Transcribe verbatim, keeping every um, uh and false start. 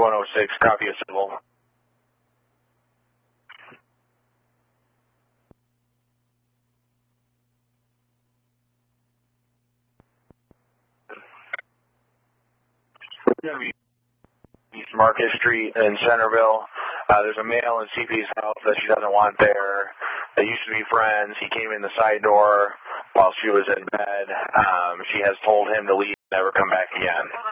one oh six, copy a civil. East Market Street in Centerville. Uh, there's a male in C P's house that she doesn't want there. They used to be friends. He came in the side door while she was in bed. Um, she has told him to leave and never come back again.